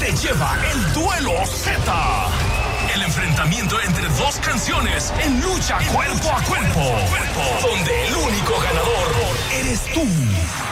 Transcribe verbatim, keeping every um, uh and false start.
te lleva el Duelo Z. El enfrentamiento entre dos canciones en lucha cuerpo a cuerpo, donde el único ganador eres tú.